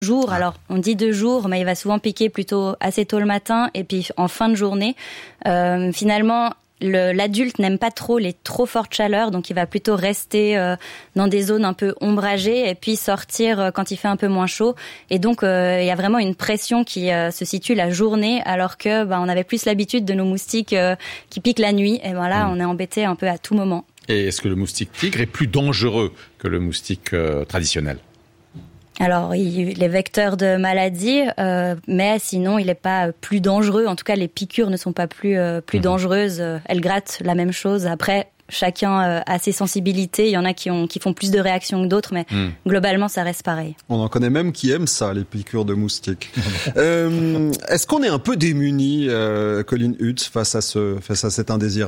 jours. Alors, on dit 2 jours, mais il va souvent piquer plutôt assez tôt le matin et puis en fin de journée. Finalement, l'adulte n'aime pas trop les trop fortes chaleurs, donc il va plutôt rester dans des zones un peu ombragées et puis sortir quand il fait un peu moins chaud. Et donc, il y a vraiment une pression qui se situe la journée, alors que on avait plus l'habitude de nos moustiques qui piquent la nuit. Et là, on est embêté un peu à tout moment. Et est-ce que le moustique tigre est plus dangereux que le moustique traditionnel ? Alors, il est vecteur de maladies, mais sinon, il n'est pas plus dangereux. En tout cas, les piqûres ne sont pas plus dangereuses. Elles grattent la même chose. Après, chacun a ses sensibilités. Il y en a qui font plus de réactions que d'autres, mais globalement, ça reste pareil. On en connaît même qui aiment ça, les piqûres de moustiques. Est-ce qu'on est un peu démunis, Colin Hutz, face à cet indésirable ?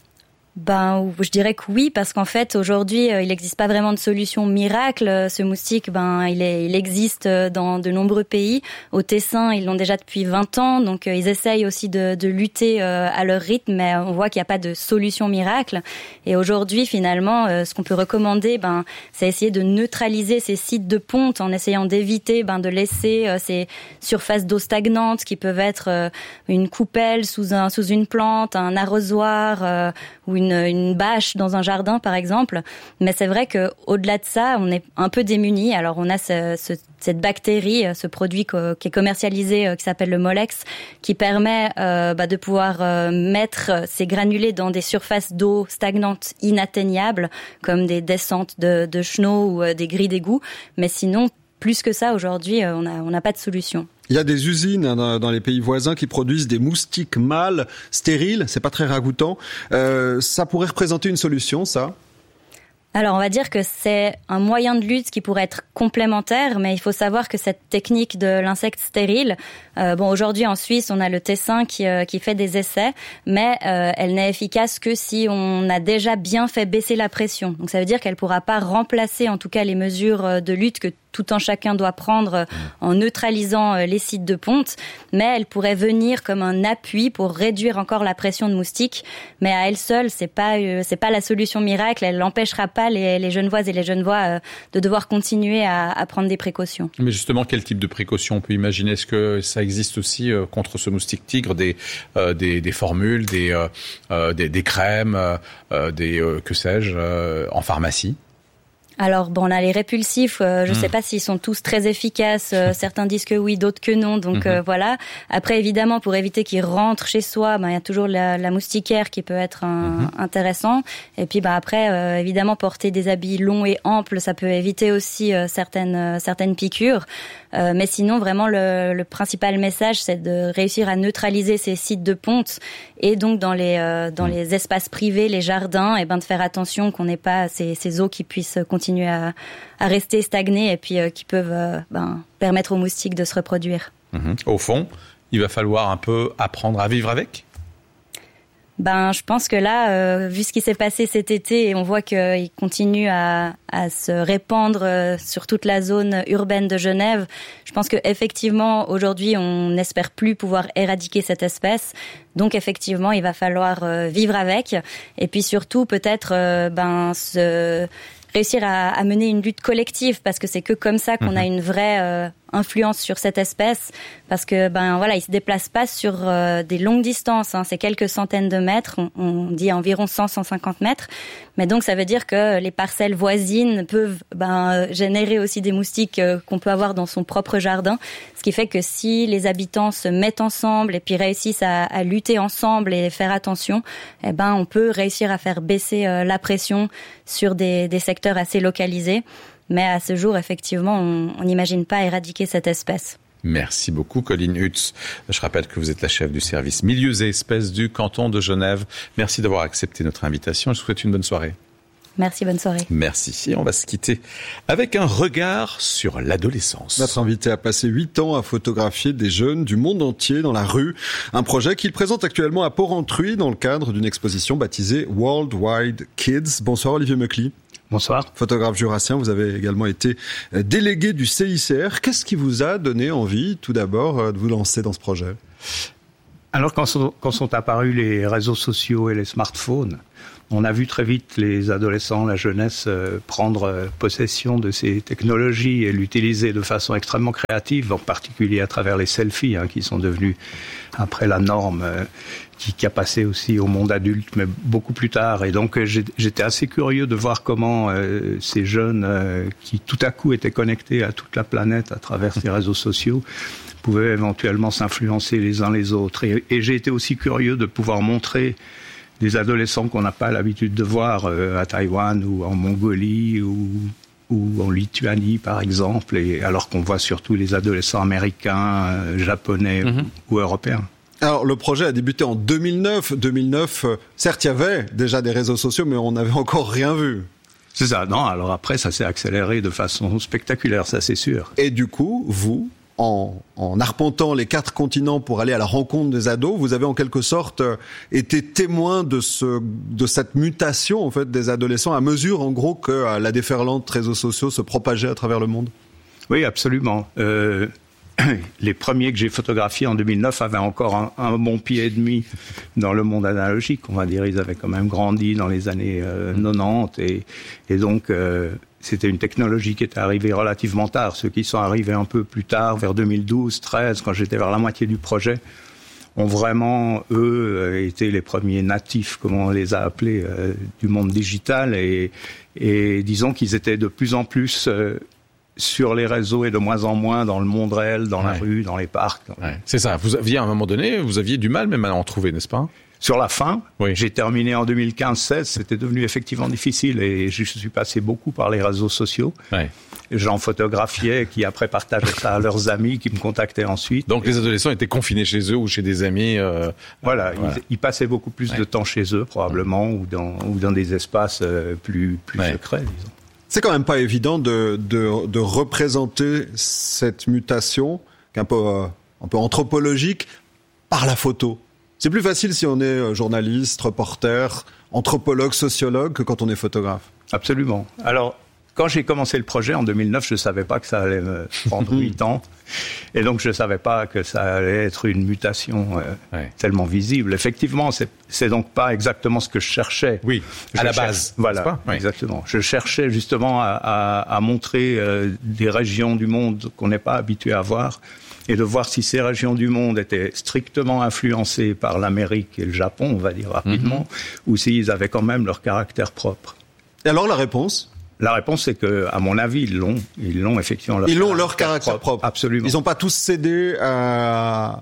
Je dirais que oui, parce qu'en fait, aujourd'hui, il n'existe pas vraiment de solution miracle. Ce moustique, il existe dans de nombreux pays. Au Tessin, ils l'ont déjà depuis 20 ans, donc ils essayent aussi de lutter à leur rythme, mais on voit qu'il n'y a pas de solution miracle. Et aujourd'hui, finalement, ce qu'on peut recommander, c'est essayer de neutraliser ces sites de ponte en essayant d'éviter de laisser ces surfaces d'eau stagnantes qui peuvent être une coupelle sous une plante, un arrosoir ou une bâche dans un jardin, par exemple. Mais c'est vrai que au-delà de ça, on est un peu démunis. Alors, on a cette bactérie, ce produit qui est commercialisé, qui s'appelle le Molex, qui permet de pouvoir mettre ces granulés dans des surfaces d'eau stagnantes inatteignables, comme des descentes de chenaux ou des grilles d'égout. Mais sinon, plus que ça, aujourd'hui, on n'a pas de solution. Il y a des usines dans les pays voisins qui produisent des moustiques mâles stériles. C'est pas très ragoûtant. Ça pourrait représenter une solution, ça ? Alors, on va dire que c'est un moyen de lutte qui pourrait être complémentaire, mais il faut savoir que cette technique de l'insecte stérile, aujourd'hui en Suisse, on a le Tessin qui fait des essais, mais elle n'est efficace que si on a déjà bien fait baisser la pression. Donc, ça veut dire qu'elle pourra pas remplacer, en tout cas, les mesures de lutte que tout un chacun doit prendre en neutralisant les sites de ponte, mais elle pourrait venir comme un appui pour réduire encore la pression de moustiques. Mais à elle seule, c'est pas la solution miracle. Elle n'empêchera pas les Genevoises et les Genevois de devoir continuer à prendre des précautions. Mais justement, quel type de précautions on peut imaginer ? Est-ce que ça existe aussi contre ce moustique tigre des formules, des crèmes, que sais-je, en pharmacie ? Alors, on a les répulsifs, je sais pas s'ils sont tous très efficaces, certains disent que oui, d'autres que non, donc voilà. Après, évidemment, pour éviter qu'ils rentrent chez soi, il y a toujours la moustiquaire qui peut être intéressant. Et puis, après, évidemment, porter des habits longs et amples, ça peut éviter aussi certaines piqûres. Mais sinon, vraiment, le principal message, c'est de réussir à neutraliser ces sites de ponte et donc dans les espaces privés, les jardins, et de faire attention qu'on n'ait pas ces eaux qui puissent continuer à rester stagnées et puis qui peuvent permettre aux moustiques de se reproduire. Au fond, il va falloir un peu apprendre à vivre avec ? Je pense que là, vu ce qui s'est passé cet été, et on voit qu'il continue à se répandre sur toute la zone urbaine de Genève, je pense que effectivement aujourd'hui, on n'espère plus pouvoir éradiquer cette espèce. Donc effectivement, il va falloir vivre avec, et puis surtout peut-être réussir à mener une lutte collective, parce que c'est que comme ça qu'on a une vraie influence sur cette espèce, parce que il se déplace pas sur des longues distances, c'est quelques centaines de mètres, on dit environ 100-150 mètres, mais donc ça veut dire que les parcelles voisines peuvent générer aussi des moustiques qu'on peut avoir dans son propre jardin, ce qui fait que si les habitants se mettent ensemble et puis réussissent à lutter ensemble et faire attention, on peut réussir à faire baisser la pression sur des secteurs assez localisés. Mais à ce jour, effectivement, on n'imagine pas éradiquer cette espèce. Merci beaucoup, Colin Hutz. Je rappelle que vous êtes la chef du service Milieux et Espèces du canton de Genève. Merci d'avoir accepté notre invitation. Je vous souhaite une bonne soirée. Merci, bonne soirée. Merci. Et on va se quitter avec un regard sur l'adolescence. Notre invité a passé 8 ans à photographier des jeunes du monde entier dans la rue. Un projet qu'il présente actuellement à Porrentruy dans le cadre d'une exposition baptisée Worldwide Kids. Bonsoir, Olivier Meucli. Bonsoir. Photographe jurassien, vous avez également été délégué du CICR. Qu'est-ce qui vous a donné envie, tout d'abord, de vous lancer dans ce projet ? Alors, quand sont apparus les réseaux sociaux et les smartphones, on a vu très vite les adolescents, la jeunesse prendre possession de ces technologies et l'utiliser de façon extrêmement créative, en particulier à travers les selfies, qui sont devenus après la norme, qui a passé aussi au monde adulte, mais beaucoup plus tard. Et donc j'étais assez curieux de voir comment ces jeunes qui tout à coup étaient connectés à toute la planète à travers ces réseaux sociaux pouvaient éventuellement s'influencer les uns les autres. Et j'ai été aussi curieux de pouvoir montrer des adolescents qu'on n'a pas l'habitude de voir à Taïwan ou en Mongolie ou en Lituanie, par exemple, et alors qu'on voit surtout les adolescents américains, japonais ou européens. Alors, le projet a débuté en 2009. 2009, certes, il y avait déjà des réseaux sociaux, mais on n'avait encore rien vu. C'est ça. Non, alors après, ça s'est accéléré de façon spectaculaire, ça c'est sûr. Et du coup, vous, en arpentant les 4 continents pour aller à la rencontre des ados, vous avez en quelque sorte été témoin de cette mutation en fait des adolescents à mesure en gros que la déferlante réseaux sociaux se propageait à travers le monde. Oui, absolument. Les premiers que j'ai photographiés en 2009 avaient encore un bon pied et demi dans le monde analogique, on va dire. Ils avaient quand même grandi dans les années 90 et donc c'était une technologie qui était arrivée relativement tard. Ceux qui sont arrivés un peu plus tard, vers 2012, 13, quand j'étais vers la moitié du projet, ont vraiment, eux, été les premiers natifs, comme on les a appelés, du monde digital. Et disons qu'ils étaient de plus en plus sur les réseaux et de moins en moins dans le monde réel, dans la rue, dans les parcs. Ouais. C'est ça. Vous aviez, à un moment donné, vous aviez du mal même à en trouver, n'est-ce pas ? Sur la fin, j'ai terminé en 2015-16, c'était devenu effectivement difficile et je suis passé beaucoup par les réseaux sociaux. Ouais. J'en photographiais qui après partageaient ça à leurs amis qui me contactaient ensuite. Donc les adolescents étaient confinés chez eux ou chez des amis Voilà. Ils passaient beaucoup plus de temps chez eux probablement ou dans des espaces plus secrets, disons. C'est quand même pas évident de représenter cette mutation qui est un peu anthropologique par la photo. C'est plus facile si on est journaliste, reporter, anthropologue, sociologue que quand on est photographe. Absolument. Alors, quand j'ai commencé le projet en 2009, je ne savais pas que ça allait me prendre 8 ans. Et donc, je ne savais pas que ça allait être une mutation tellement visible. Effectivement, c'est donc pas exactement ce que je cherchais. Oui, à la base. Voilà, exactement. Je cherchais justement à montrer des régions du monde qu'on n'est pas habitué à voir et de voir si ces régions du monde étaient strictement influencées par l'Amérique et le Japon, on va dire rapidement, ou s'ils avaient quand même leur caractère propre. Et alors, la réponse ? La réponse, c'est que, à mon avis, ils l'ont effectivement leur caractère propre. Absolument. Ils n'ont pas tous cédé à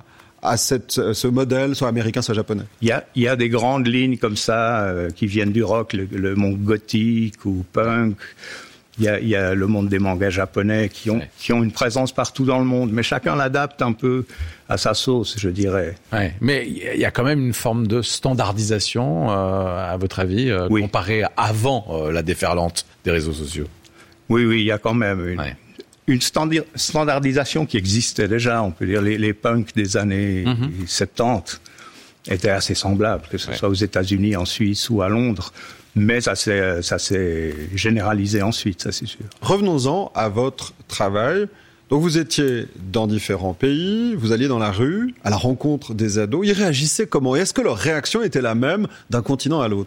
ce modèle, soit américain, soit japonais. Il y a des grandes lignes comme ça, qui viennent du rock, le monde gothique ou punk. Il y a le monde des mangas japonais qui ont une présence partout dans le monde, mais chacun l'adapte un peu à sa sauce, je dirais. Ouais, mais il y a quand même une forme de standardisation, à votre avis, comparée à avant la déferlante des réseaux sociaux. Oui, il y a quand même une standardisation qui existait déjà. On peut dire les punks des années 70 étaient assez semblables, que ce soit aux États-Unis, en Suisse ou à Londres. Mais ça s'est généralisé ensuite, ça c'est sûr. Revenons-en à votre travail. Donc vous étiez dans différents pays, vous alliez dans la rue, à la rencontre des ados. Ils réagissaient comment ? Est-ce que leur réaction était la même d'un continent à l'autre ?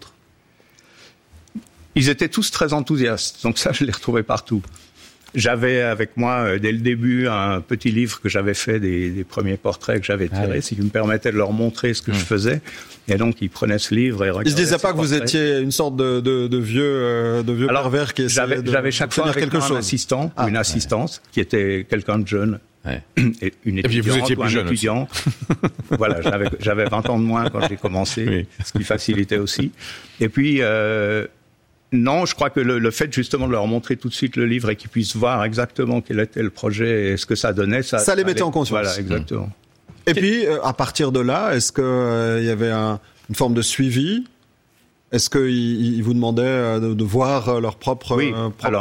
Ils étaient tous très enthousiastes, donc ça je les retrouvais partout. J'avais avec moi, dès le début, un petit livre que j'avais fait des premiers portraits que j'avais tirés, ce qui me permettait de leur montrer ce que je faisais. Et donc, ils prenaient ce livre et regardaient. Ils se disaient pas que vous étiez une sorte de vieux pervers qui essayait de j'avais chaque fois avec moi un assistant ou une assistante qui était quelqu'un de jeune. Et une étudiante, vous étiez plus jeune étudiant. Voilà, j'avais 20 ans de moins quand j'ai commencé, ce qui facilitait aussi. Et puis, non, je crois que le fait justement de leur montrer tout de suite le livre et qu'ils puissent voir exactement quel était le projet et ce que ça donnait, ça les mettait en conscience. Voilà, exactement. Et puis, à partir de là, est-ce que y avait une forme de suivi ? Est-ce qu'ils vous demandaient de voir leurs propres clichés ?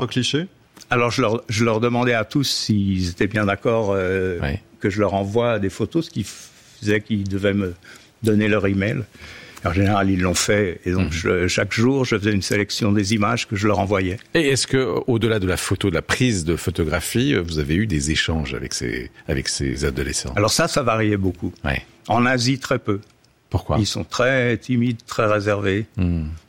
Alors, je leur demandais à tous s'ils étaient bien d'accord que je leur envoie des photos, ce qui faisait qu'ils devaient me donner leur email. En général, ils l'ont fait, et donc chaque jour, je faisais une sélection des images que je leur envoyais. Et est-ce que, au-delà de la photo, de la prise de photographie, vous avez eu des échanges avec ces adolescents ? Alors ça variait beaucoup. En Asie, très peu. Pourquoi ? Ils sont très timides, très réservés.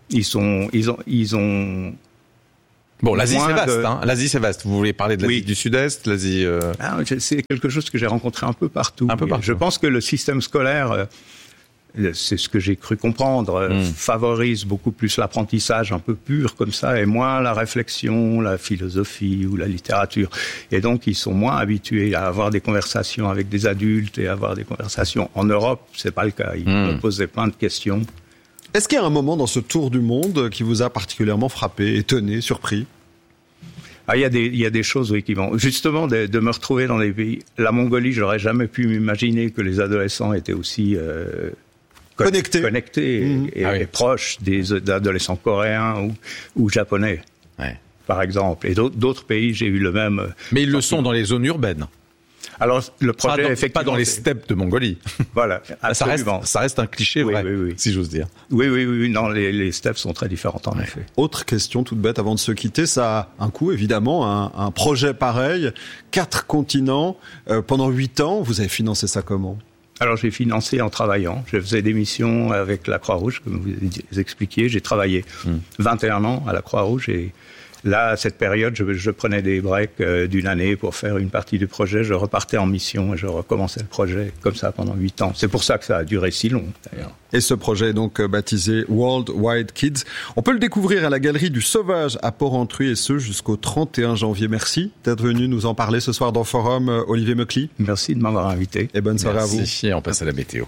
Ils ont Bon, l'Asie c'est vaste, hein. L'Asie c'est vaste. Vous voulez parler de l'Asie du Sud-Est, l'Asie. C'est quelque chose que j'ai rencontré un peu partout. Je pense que le système scolaire, c'est ce que j'ai cru comprendre, favorise beaucoup plus l'apprentissage un peu pur comme ça, et moins la réflexion, la philosophie ou la littérature. Et donc ils sont moins habitués à avoir des conversations avec des adultes et à avoir des conversations. En Europe, c'est pas le cas. Ils me posaient plein de questions. Est-ce qu'il y a un moment dans ce tour du monde qui vous a particulièrement frappé, étonné, surpris ? Il y a des choses, oui, qui vont... Justement, de me retrouver dans des pays... La Mongolie, j'aurais jamais pu m'imaginer que les adolescents étaient aussi connectés et proches des adolescents coréens ou japonais, par exemple. Et d'autres pays, j'ai eu le même... Mais ils le sont dans les zones urbaines. Alors, le projet, effectivement... Pas dans les steppes de Mongolie. Voilà, absolument. Ça reste un cliché vrai, si j'ose dire. Oui, non, les steppes sont très différentes, en effet. Autre question toute bête avant de se quitter, ça a un coût, évidemment, un projet pareil, 4 continents, pendant 8 ans, vous avez financé ça comment ? Alors, j'ai financé en travaillant. Je faisais des missions avec la Croix-Rouge, comme vous expliquiez. J'ai travaillé 21 ans à la Croix-Rouge et là, à cette période, je prenais des breaks d'une année pour faire une partie du projet. Je repartais en mission et je recommençais le projet comme ça pendant 8 ans. C'est pour ça que ça a duré si long, d'ailleurs. Et ce projet est donc baptisé World Wide Kids. On peut le découvrir à la Galerie du Sauvage à Porrentruy et ce jusqu'au 31 janvier. Merci d'être venu nous en parler ce soir dans Forum, Olivier Meucli. Merci de m'avoir invité. Et bonne soirée à vous. Merci, et on passe à la météo.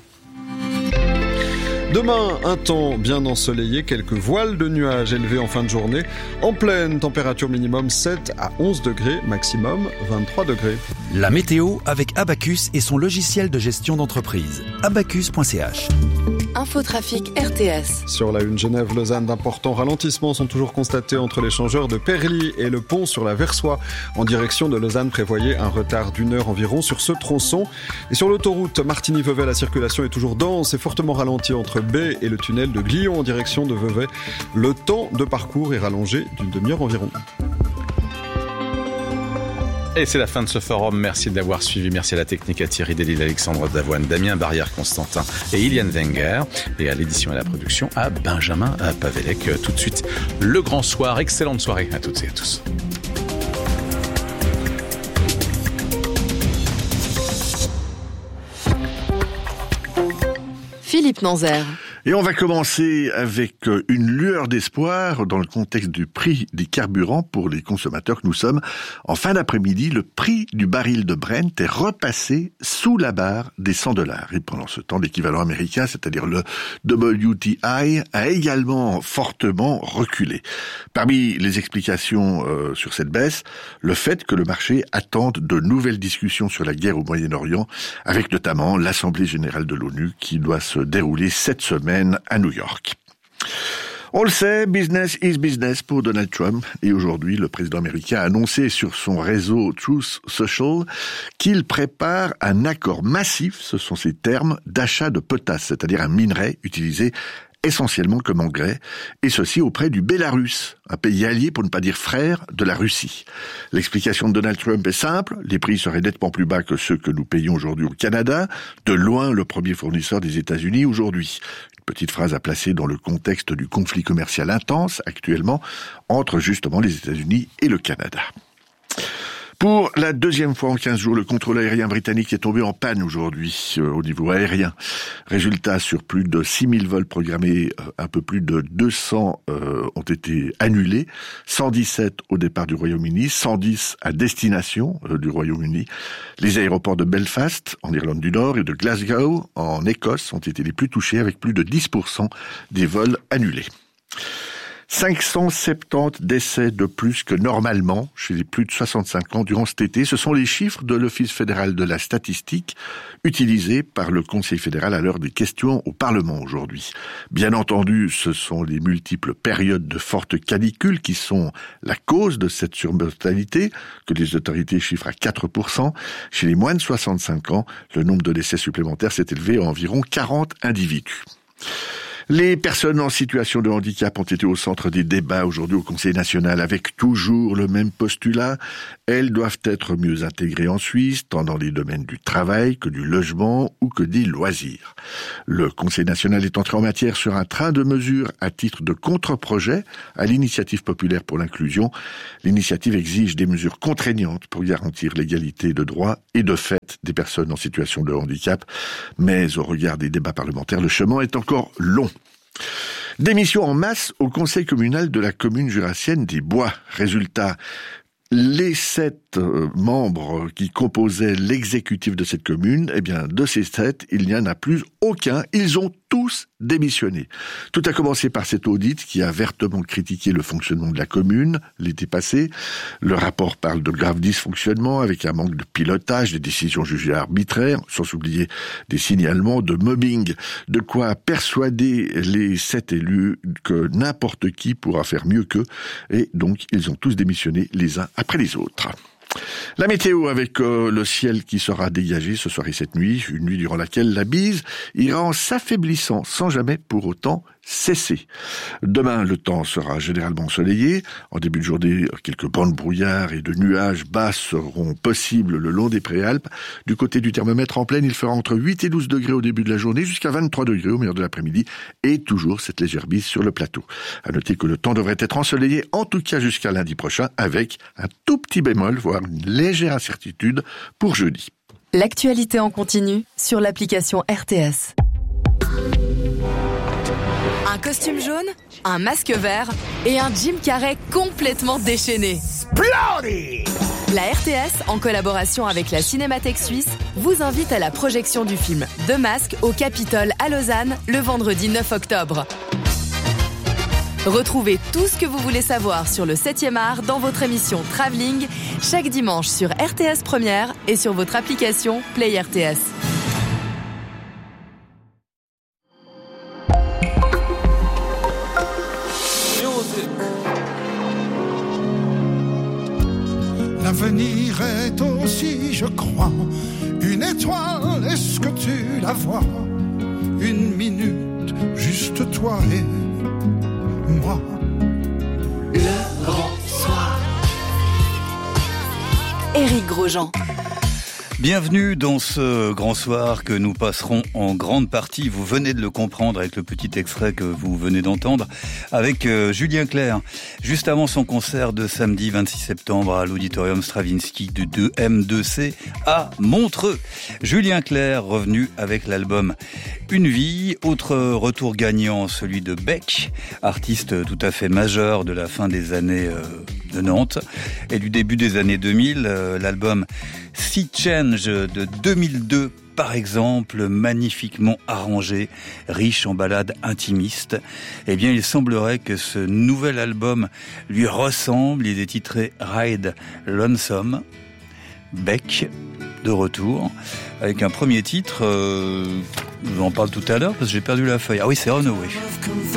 Demain, un temps bien ensoleillé, quelques voiles de nuages élevés en fin de journée. En pleine, température minimum 7 à 11 degrés, maximum 23 degrés. La météo avec Abacus et son logiciel de gestion d'entreprise. Abacus.ch. Infotrafic RTS. Sur la 1 Genève-Lausanne, d'importants ralentissements sont toujours constatés entre l'échangeur de Perly et le pont sur la Versoix. En direction de Lausanne, prévoyez un retard d'1 heure environ sur ce tronçon. Et sur l'autoroute Martigny-Vevey, la circulation est toujours dense et fortement ralentie entre Baie et le tunnel de Glion en direction de Vevey. Le temps de parcours est rallongé d'une demi-heure environ. Et c'est la fin de ce forum. Merci de l'avoir suivi. Merci à la technique, à Thierry Delille, Alexandre Davoine, Damien Barrière-Constantin et Iliane Wenger. Et à l'édition et à la production à Benjamin Pavelec. Tout de suite, le grand soir. Excellente soirée à toutes et à tous. Philippe Nanzer. Et on va commencer avec une lueur d'espoir dans le contexte du prix des carburants pour les consommateurs que nous sommes. En fin d'après-midi, le prix du baril de Brent est repassé sous la barre des $100. Et pendant ce temps, l'équivalent américain, c'est-à-dire le WTI, a également fortement reculé. Parmi les explications sur cette baisse, le fait que le marché attende de nouvelles discussions sur la guerre au Moyen-Orient, avec notamment l'Assemblée générale de l'ONU qui doit se dérouler cette semaine à New York. On le sait, business is business pour Donald Trump. Et aujourd'hui, le président américain a annoncé sur son réseau Truth Social qu'il prépare un accord massif, ce sont ses termes, d'achat de potasse, c'est-à-dire un minerai utilisé essentiellement comme engrais, et ceci auprès du Bélarus, un pays allié, pour ne pas dire frère, de la Russie. L'explication de Donald Trump est simple, les prix seraient nettement plus bas que ceux que nous payons aujourd'hui au Canada, de loin le premier fournisseur des États-Unis aujourd'hui. Une petite phrase à placer dans le contexte du conflit commercial intense actuellement entre justement les États-Unis et le Canada. Pour la deuxième fois en 15 jours, le contrôle aérien britannique est tombé en panne aujourd'hui au niveau aérien. Résultat, sur plus de 6000 vols programmés, un peu plus de 200 ont été annulés, 117 au départ du Royaume-Uni, 110 à destination du Royaume-Uni. Les aéroports de Belfast, en Irlande du Nord, et de Glasgow, en Écosse, ont été les plus touchés, avec plus de 10% des vols annulés. 570 décès de plus que normalement chez les plus de 65 ans durant cet été. Ce sont les chiffres de l'Office fédéral de la statistique utilisés par le Conseil fédéral à l'heure des questions au Parlement aujourd'hui. Bien entendu, ce sont les multiples périodes de fortes canicules qui sont la cause de cette surmortalité que les autorités chiffrent à 4%. Chez les moins de 65 ans, le nombre de décès supplémentaires s'est élevé à environ 40 individus. Les personnes en situation de handicap ont été au centre des débats aujourd'hui au Conseil national avec toujours le même postulat. Elles doivent être mieux intégrées en Suisse, tant dans les domaines du travail que du logement ou que des loisirs. Le Conseil national est entré en matière sur un train de mesures à titre de contre-projet à l'initiative populaire pour l'inclusion. L'initiative exige des mesures contraignantes pour garantir l'égalité de droits et de fait des personnes en situation de handicap. Mais au regard des débats parlementaires, le chemin est encore long. Démission en masse au conseil communal de la commune jurassienne des Bois. Résultat, les 7 membres qui composaient l'exécutif de cette commune, eh bien, de ces 7, il n'y en a plus aucun. Ils ont tous démissionné. Tout a commencé par cet audit qui a vertement critiqué le fonctionnement de la commune l'été passé. Le rapport parle de graves dysfonctionnements avec un manque de pilotage, des décisions jugées arbitraires, sans oublier des signalements de mobbing. De quoi persuader les 7 élus que n'importe qui pourra faire mieux qu'eux. Et donc, ils ont tous démissionné les uns après les autres. La météo avec le ciel qui sera dégagé ce soir et cette nuit, une nuit durant laquelle la bise ira en s'affaiblissant sans jamais pour autant cesser. Demain, le temps sera généralement ensoleillé. En début de journée, quelques bandes de brouillard et de nuages bas seront possibles le long des préalpes. Du côté du thermomètre en pleine, il fera entre 8 et 12 degrés au début de la journée, jusqu'à 23 degrés au milieu de l'après-midi, et toujours cette légère bise sur le plateau. À noter que le temps devrait être ensoleillé, en tout cas jusqu'à lundi prochain, avec un tout petit bémol, voire une légère incertitude pour jeudi. L'actualité en continu sur l'application RTS. Un costume jaune, un masque vert et un Jim Carrey complètement déchaîné. La RTS, en collaboration avec la Cinémathèque suisse, vous invite à la projection du film The Mask au Capitole à Lausanne le vendredi 9 octobre. Retrouvez tout ce que vous voulez savoir sur le 7e art dans votre émission Travelling chaque dimanche sur RTS Première et sur votre application Play RTS. L'avenir est aussi, je crois, une étoile, est-ce que tu la vois? Une minute, juste toi et moi. Le grand soir. Éric Grosjean. Bienvenue dans ce grand soir que nous passerons en grande partie, vous venez de le comprendre avec le petit extrait que vous venez d'entendre, avec Julien Clerc, juste avant son concert de samedi 26 septembre à l'auditorium Stravinsky du 2M2C à Montreux. Julien Clerc revenu avec l'album Une vie, autre retour gagnant, celui de Beck, artiste tout à fait majeur de la fin des années 90 et du début des années 2000, l'album Sea Change de 2002 par exemple, magnifiquement arrangé, riche en ballades intimistes. Eh bien, il semblerait que ce nouvel album lui ressemble. Il est titré Ride Lonesome. Beck, de retour, avec un premier titre, je vous en parle tout à l'heure parce que j'ai perdu la feuille. Ah oui, c'est Runaway.